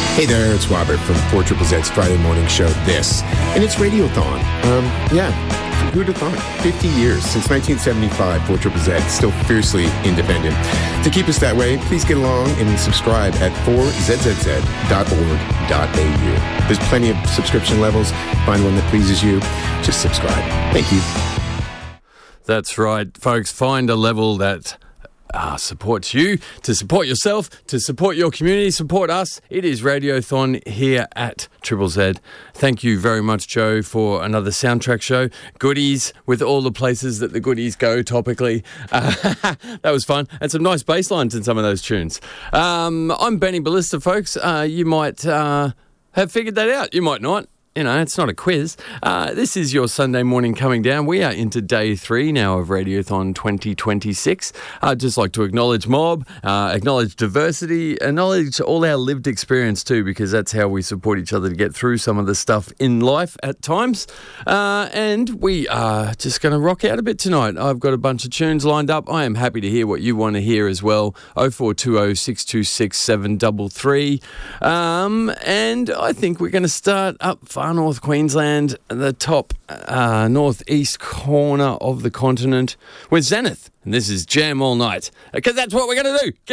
Hey there, it's Robert from 4ZZZ's Friday morning show, This. And it's Radiothon. From who'd have thought? 50 years, since 1975, 4ZZZ, still fiercely independent. To keep us that way, please get along and subscribe at 4ZZZ.org.au. There's plenty of subscription levels. Find one that pleases you. Just subscribe. Thank you. That's right, folks. Find a level that supports you, to support yourself, to support your community, support us. It is Radiothon here at Triple Z. Thank you very much, Joe, for another soundtrack show. Goodies with all the places that the goodies go topically. That was fun. And some nice bass lines in some of those tunes. I'm Benny Ballista, folks. You might have figured that out. You might not. You know, it's not a quiz. This is your Sunday morning coming down. We are into day 3 now of Radiothon 2026. I'd just like to acknowledge Mob, acknowledge diversity, acknowledge all our lived experience too, because that's how we support each other to get through some of the stuff in life at times. And we are just going to rock out a bit tonight. I've got a bunch of tunes lined up. I am happy to hear what you want to hear as well. 0420 626 733. And I think we're going to start up far north Queensland, the top northeast corner of the continent with Zenith. And this is Jam All Night, because that's what we're going to do.